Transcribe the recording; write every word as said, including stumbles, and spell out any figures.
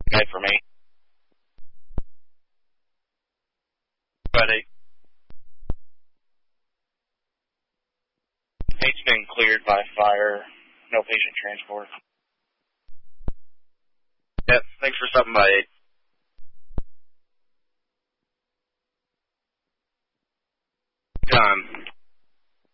Good for me. Ready. Eight's been cleared by fire. No patient transport. Yep, thanks for stopping by, eight.